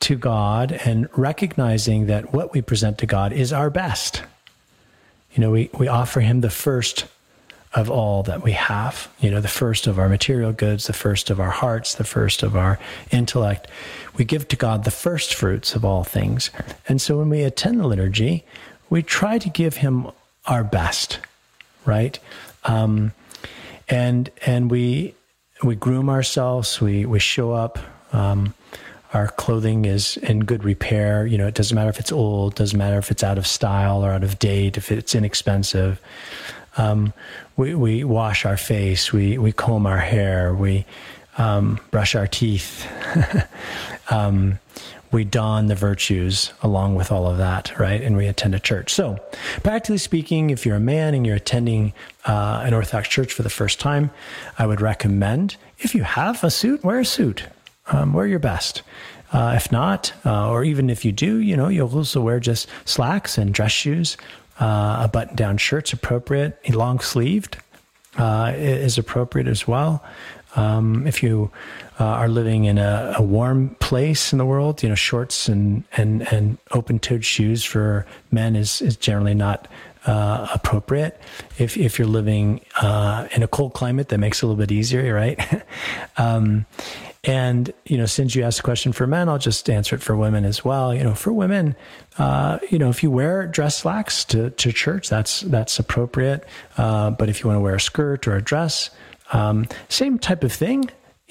to God and recognizing that what we present to God is our best. We offer him the first of all that we have, the first of our material goods, the first of our hearts, the first of our intellect. We give to God the first fruits of all things. And so when we attend the liturgy, we try to give him our best, right? And we groom ourselves, we show up, our clothing is in good repair. It doesn't matter if it's old, doesn't matter if it's out of style or out of date, if it's inexpensive. We wash our face, we comb our hair, we brush our teeth, we don the virtues along with all of that, right? And we attend a church. So, practically speaking, if you're a man and you're attending an Orthodox church for the first time, I would recommend, if you have a suit, wear a suit. Wear your best. If not, or even if you do, you'll also wear just slacks and dress shoes. A button-down shirt's appropriate. A long-sleeved is appropriate as well. If you are living in a warm place in the world, shorts and open-toed shoes for men is generally not appropriate. If you're living in a cold climate, that makes it a little bit easier, right? And, since you asked the question for men, I'll just answer it for women as well. For women, if you wear dress slacks to church, that's appropriate. But if you want to wear a skirt or a dress, same type of thing.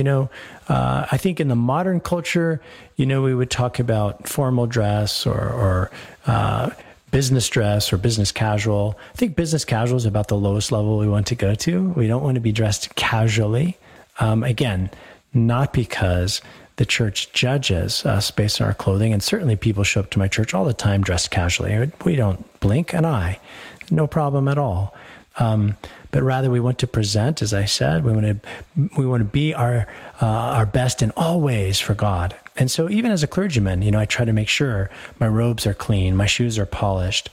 I think in the modern culture, we would talk about formal dress or business dress or business casual. I think business casual is about the lowest level we want to go to. We don't want to be dressed casually. Again, not because the church judges us based on our clothing, and certainly people show up to my church all the time dressed casually. We don't blink an eye, no problem at all. But rather we want to present, as I said, we want to be our best in all ways for God. And so even as a clergyman, I try to make sure my robes are clean, my shoes are polished,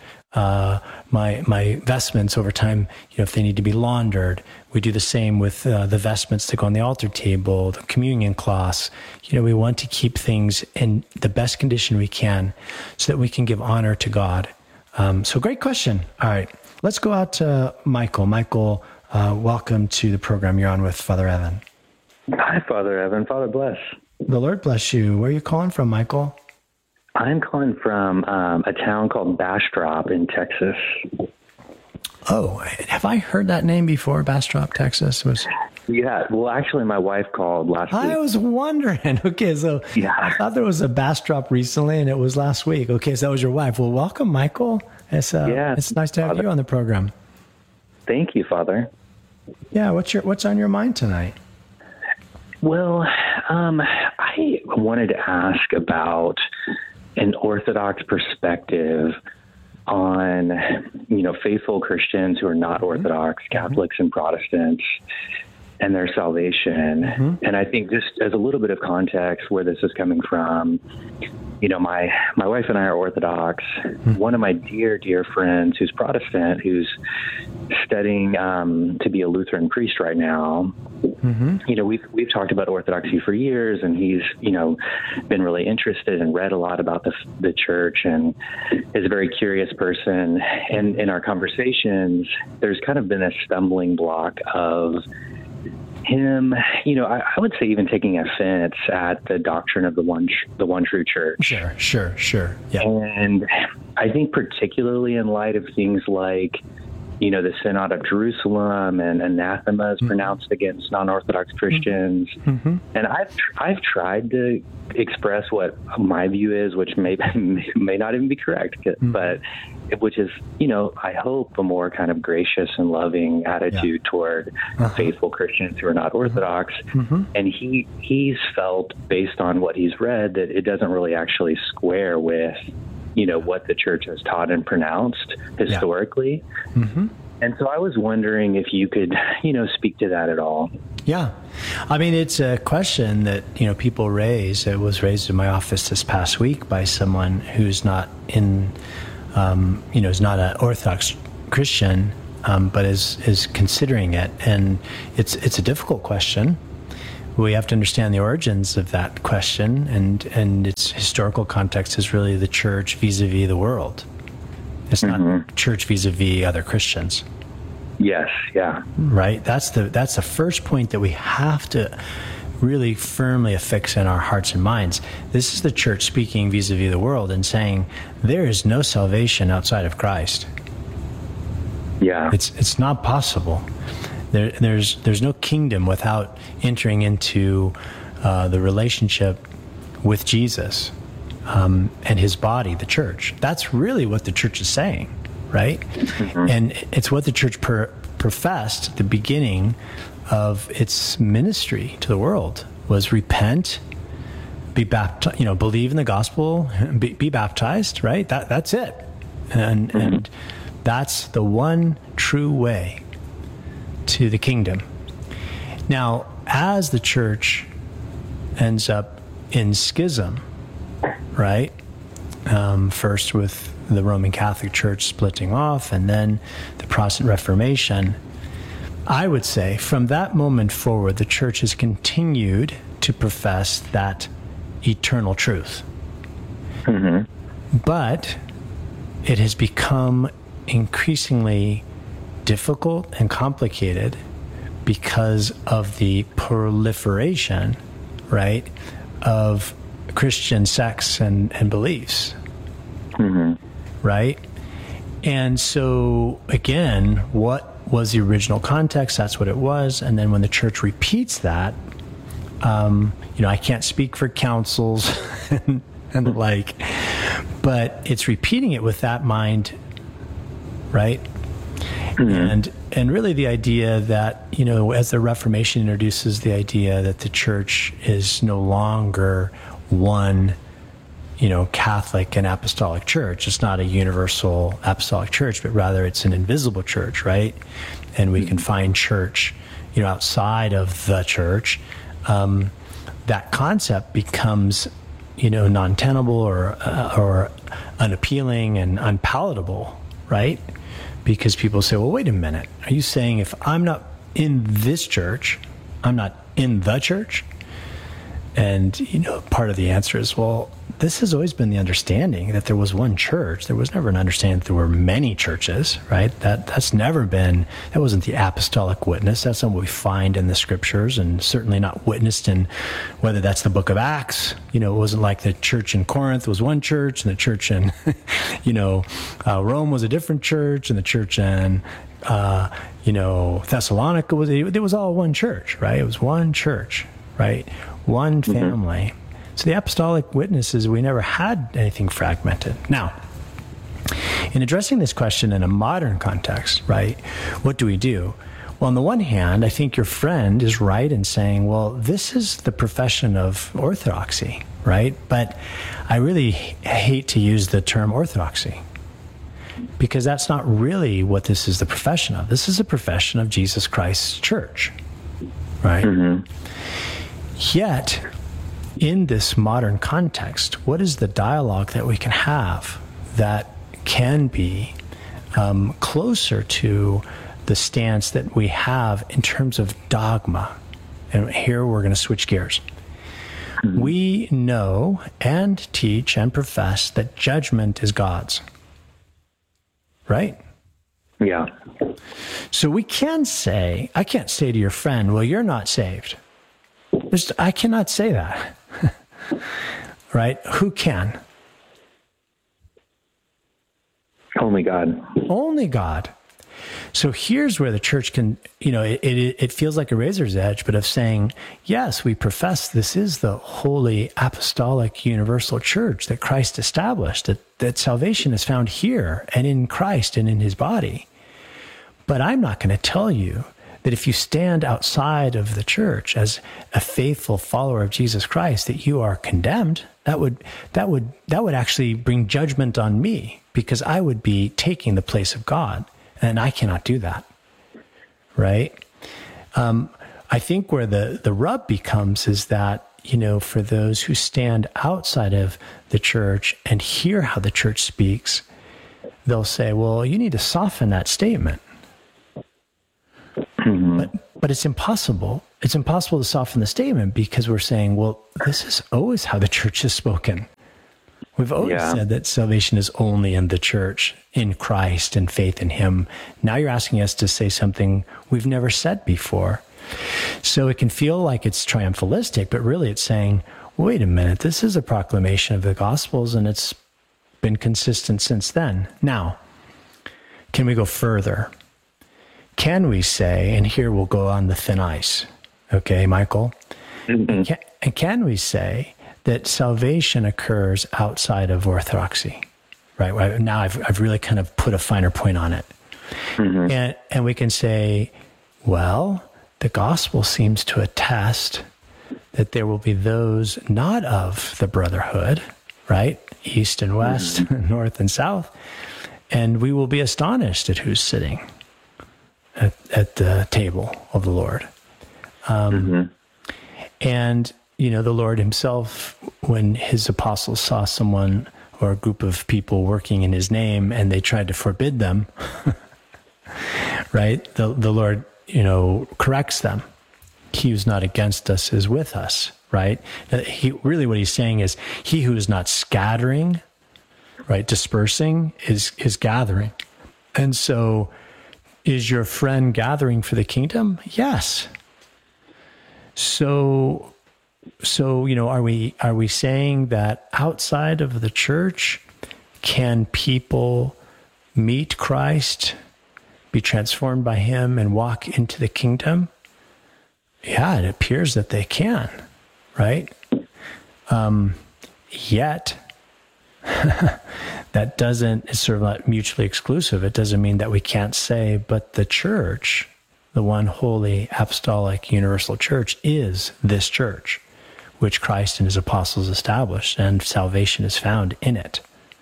my vestments over time, if they need to be laundered. We do the same with the vestments that go on the altar table, the communion cloths. We want to keep things in the best condition we can so that we can give honor to God. So great question. All right, let's go out to Michael. Michael, welcome to the program. You're on with Father Evan. Hi, Father Evan. Father bless. The Lord bless you. Where are you calling from, Michael? I'm calling from a town called Bastrop in Texas. Oh, have I heard that name before, Bastrop, Texas? Yeah, well, actually, my wife called last week. I was wondering. Okay, so yeah. I thought there was a Bastrop recently, and it was last week. Okay, so that was your wife. Well, welcome, Michael. It's nice to have Father. You on the program. Thank you, Father. Yeah, what's on your mind tonight? Well, I wanted to ask about an Orthodox perspective on, faithful Christians who are not Orthodox, Catholics and Protestants, and their salvation. Mm-hmm. And I think just as a little bit of context where this is coming from, my wife and I are Orthodox. Mm-hmm. One of my dear, dear friends who's Protestant, who's studying to be a Lutheran priest right now, mm-hmm. We've talked about Orthodoxy for years, and he's, been really interested and read a lot about the church and is a very curious person. And in our conversations, there's kind of been a stumbling block of him, I would say even taking offense at the doctrine of the one true church. Sure. Yeah. And I think particularly in light of things like, the Synod of Jerusalem and anathemas mm-hmm. pronounced against non-Orthodox Christians. Mm-hmm. And I've tried to express what my view is, which may not even be correct, mm-hmm. but which is, I hope a more kind of gracious and loving attitude toward faithful Christians who are not Orthodox. Mm-hmm. And he's felt, based on what he's read, that it doesn't really actually square with what the church has taught and pronounced historically. Yeah. Mm-hmm. And so I was wondering if you could, speak to that at all. Yeah. I mean, it's a question that, people raise. It was raised in my office this past week by someone who's not is not an Orthodox Christian, but is considering it. And it's a difficult question. we have to understand the origins of that question, and its historical context is really the church vis-a-vis the world. It's not church vis-a-vis other Christians. Yes, yeah. Right? That's the first point that we have to really firmly affix in our hearts and minds. This is the church speaking vis-a-vis the world and saying, there is no salvation outside of Christ. Yeah. It's not possible. There's no kingdom without entering into the relationship with Jesus and his body, the church. That's really what the church is saying, right? And it's what the church professed at the beginning of its ministry to the world, was repent, be baptized, believe in the gospel, be baptized, right? That's it. And that's the one true way to the kingdom. Now, as the church ends up in schism, right? First with the Roman Catholic Church splitting off, and then the Protestant Reformation, I would say from that moment forward, the church has continued to profess that eternal truth. But it has become increasingly difficult and complicated because of the proliferation, right, of Christian sects and beliefs, right? And so, again, what was the original context? That's what it was. And then when the church repeats that, I can't speak for councils and the like, but it's repeating it with that mind, right? And really the idea that, as the Reformation introduces the idea that the church is no longer one, Catholic and apostolic church. It's not a universal apostolic church, but rather it's an invisible church, right? And we can find church, outside of the church. That concept becomes, non-tenable or unappealing and unpalatable, right? Because people say, well, wait a minute. Are you saying if I'm not in this church, I'm not in the church? And, part of the answer is, well, this has always been the understanding that there was one church. There was never an understanding that there were many churches, right? That wasn't the apostolic witness. That's not what we find in the scriptures, and certainly not witnessed in whether that's the book of Acts. It wasn't like the church in Corinth was one church and the church in, Rome was a different church, and the church in, Thessalonica it was all one church, right? It was one church, right? One family. So the apostolic witnesses, we never had anything fragmented. Now, in addressing this question in a modern context, right, what do we do? Well, on the one hand, I think your friend is right in saying, well, this is the profession of orthodoxy, right? But I really hate to use the term orthodoxy, because that's not really what this is the profession of. This is a profession of Jesus Christ's church, right? Yet, in this modern context, what is the dialogue that we can have that can be closer to the stance that we have in terms of dogma? And here we're going to switch gears. We know and teach and profess that judgment is God's, right? Yeah. So I can't say to your friend, well, you're not saved. I cannot say that. Right? Who can? Only God. Only God. So here's where the church can, it feels like a razor's edge, but of saying, yes, we profess this is the holy apostolic universal church that Christ established, that salvation is found here and in Christ and in his body. But I'm not going to tell you that if you stand outside of the church as a faithful follower of Jesus Christ, that you are condemned. That would actually bring judgment on me, because I would be taking the place of God, and I cannot do that, right? I think where the rub becomes is that, for those who stand outside of the church and hear how the church speaks, they'll say, well, you need to soften that statement. but it's impossible. It's impossible to soften the statement because we're saying, well, this is always how the church has spoken. We've always said that salvation is only in the church, in Christ, and faith in him. Now you're asking us to say something we've never said before. So it can feel like it's triumphalistic, but really it's saying, wait a minute, this is a proclamation of the Gospels, and it's been consistent since then. Now, can we go further? Can we say, and here we'll go on the thin ice, okay, Michael? Mm-hmm. Can we say that salvation occurs outside of orthodoxy, right? Now I've really kind of put a finer point on it. Mm-hmm. And we can say, well, the gospel seems to attest that there will be those not of the brotherhood, right? East and west, mm-hmm. north and south. And we will be astonished at who's sitting at the table of the Lord. Mm-hmm. And, the Lord himself, when his apostles saw someone or a group of people working in his name and they tried to forbid them, right? The Lord, corrects them. He who's not against us is with us, right? What he's saying is he who is not scattering, right, dispersing is gathering. And so is your friend gathering for the kingdom? Yes. So, are we saying that outside of the church, can people meet Christ, be transformed by him, and walk into the kingdom? Yeah, it appears that they can, right? Yet, that it's sort of not mutually exclusive. It doesn't mean that we can't say, but the church, the one holy, apostolic, universal church, is this church, which Christ and his apostles established, and salvation is found in it.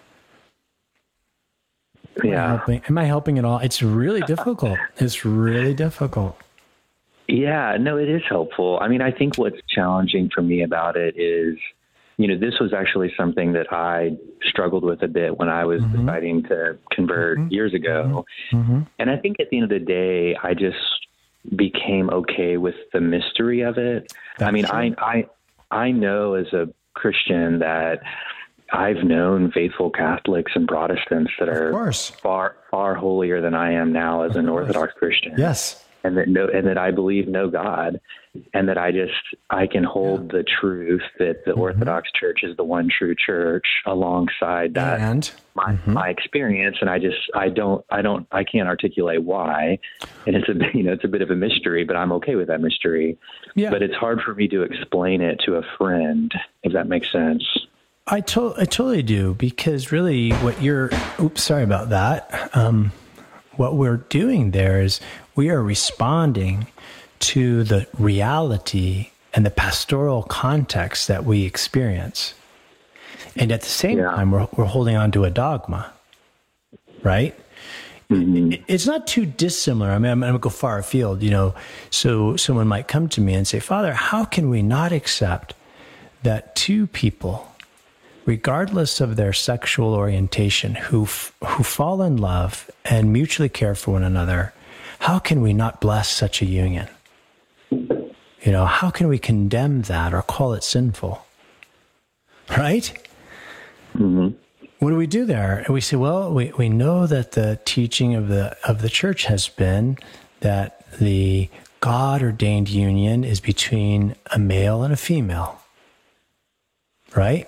Yeah. Am I helping at all? It's really difficult. It's really difficult. Yeah, no, it is helpful. I mean, I think what's challenging for me about it is, this was actually something that I struggled with a bit when I was mm-hmm. deciding to convert mm-hmm. years ago. Mm-hmm. And I think at the end of the day, I just became okay with the mystery of it. That's I know as a Christian that I've known faithful Catholics and Protestants that are far, far holier than I am now as an Orthodox Christian. Yes. And that I believe no God, and that I can hold the truth that the mm-hmm. Orthodox Church is the one true church alongside that mm-hmm. my experience. And I can't articulate why. And it's a bit of a mystery, but I'm okay with that mystery. Yeah. But it's hard for me to explain it to a friend, if that makes sense. I totally do, because really sorry about that. What we're doing there is we are responding to the reality and the pastoral context that we experience. And at the same time, we're holding on to a dogma, right? Mm-hmm. It's not too dissimilar. I mean, I'm going to go far afield, so someone might come to me and say, Father, how can we not accept that two people, regardless of their sexual orientation, who fall in love and mutually care for one another, how can we not bless such a union? How can we condemn that or call it sinful? Right? Mm-hmm. What do we do there? And we say, well, we know that the teaching of the church has been that the God-ordained union is between a male and a female. Right?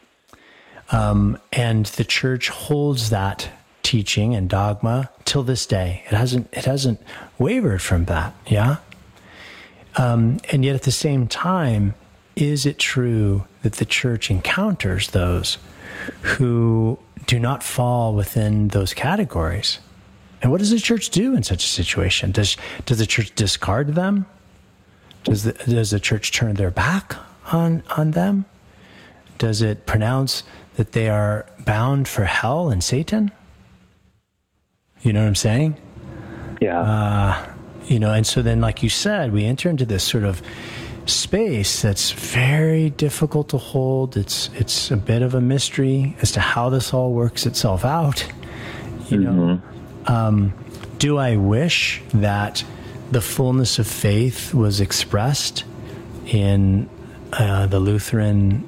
And the church holds that teaching and dogma till this day. It hasn't wavered from that. Yeah. And yet at the same time, is it true that the church encounters those who do not fall within those categories? And what does the church do in such a situation? Does the church discard them? Does the church turn their back on them? Does it pronounce that they are bound for hell and Satan? You know what I'm saying? Yeah. And so then, like you said, we enter into this sort of space that's very difficult to hold. It's a bit of a mystery as to how this all works itself out. Do I wish that the fullness of faith was expressed in the Lutheran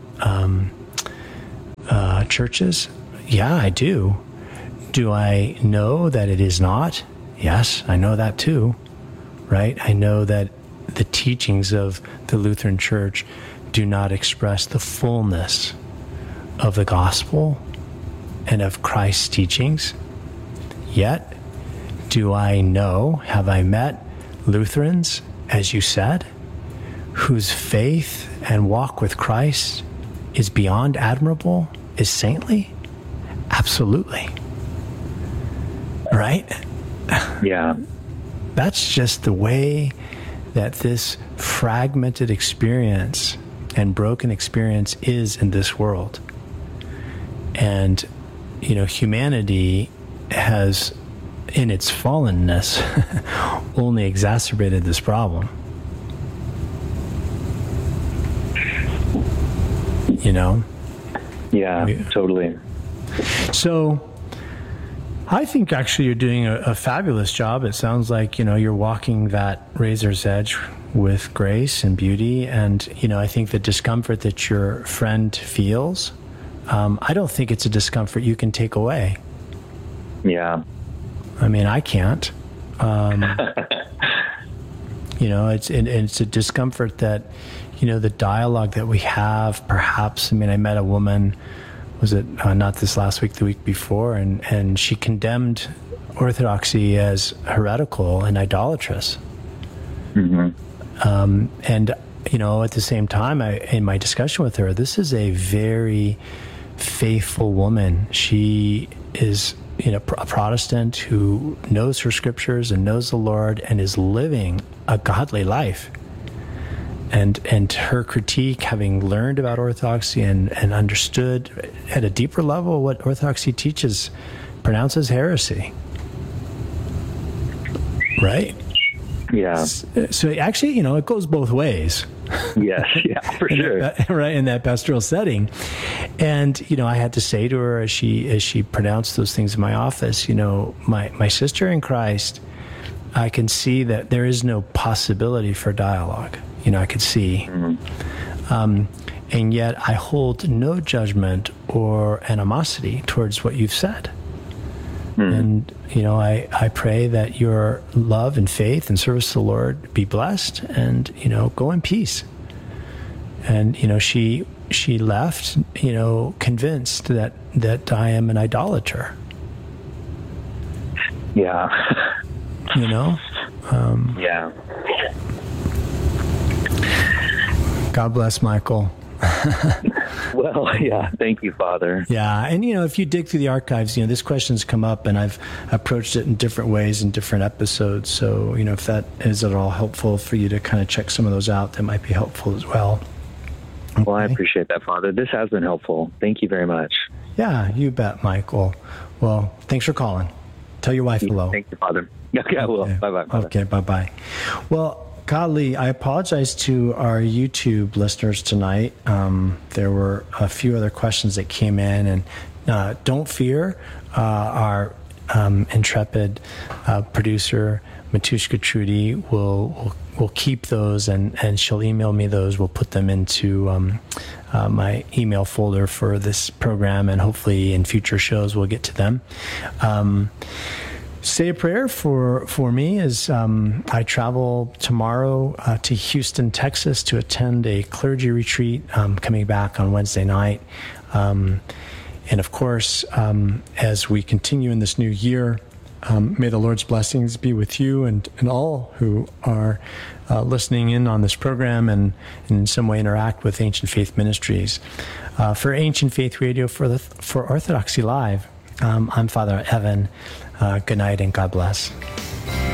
churches? Yeah, I do. Do I know that it is not? Yes, I know that too, right? I know that the teachings of the Lutheran Church do not express the fullness of the gospel and of Christ's teachings. Yet, do I know, have I met Lutherans, as you said, whose faith and walk with Christ is beyond admirable, is saintly? Absolutely. Right? Yeah. That's just the way that this fragmented experience and broken experience is in this world. And, humanity has, in its fallenness, only exacerbated this problem. Yeah, totally. So I think actually you're doing a fabulous job. It sounds like, you're walking that razor's edge with grace and beauty. And, I think the discomfort that your friend feels, I don't think it's a discomfort you can take away. Yeah. I mean, I can't. It's a discomfort that, the dialogue that we have, perhaps. I mean, I met a woman, was it not this last week, the week before, and she condemned Orthodoxy as heretical and idolatrous. Mm-hmm. And, at the same time, in my discussion with her, this is a very faithful woman. She is, a Protestant who knows her scriptures and knows the Lord and is living a godly life. And her critique, having learned about Orthodoxy and understood at a deeper level what Orthodoxy teaches, pronounces heresy. Right? Yeah. So actually, it goes both ways. Yes, yeah, for sure. Right, in that pastoral setting. And, I had to say to her as she pronounced those things in my office, my sister in Christ, I can see that there is no possibility for dialogue. I could see. Mm-hmm. And yet I hold no judgment or animosity towards what you've said. Mm-hmm. And, I pray that your love and faith and service to the Lord be blessed and, go in peace. And, she left, convinced that I am an idolater. Yeah. Yeah. God bless Michael. Well, yeah. Thank you, Father. Yeah. And, if you dig through the archives, this question's come up and I've approached it in different ways in different episodes. So, if that is at all helpful for you to kind of check some of those out, that might be helpful as well. Okay. Well, I appreciate that, Father. This has been helpful. Thank you very much. Yeah, you bet, Michael. Well, thanks for calling. Tell your wife hello. Thank you, Father. Okay, I will. Bye-bye. Father. Okay, bye-bye. Well, Godly, I apologize to our YouTube listeners tonight. There were a few other questions that came in, and don't fear, our intrepid producer, Matushka Trudy, will keep those, and she'll email me those. We'll put them into my email folder for this program, and hopefully in future shows we'll get to them. Say a prayer for me as I travel tomorrow to Houston, Texas to attend a clergy retreat, coming back on Wednesday night. And of course, as we continue in this new year, may the Lord's blessings be with you and all who are listening in on this program and in some way interact with Ancient Faith Ministries. For Ancient Faith Radio, for Orthodoxy Live, I'm Father Evan. Good night and God bless.